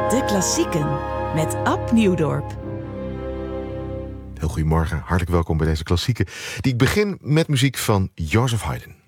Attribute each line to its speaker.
Speaker 1: De Klassieken met Ab Nieuwdorp.
Speaker 2: Heel goedemorgen, hartelijk welkom bij deze klassieken. Die ik begin met muziek van Joseph Haydn.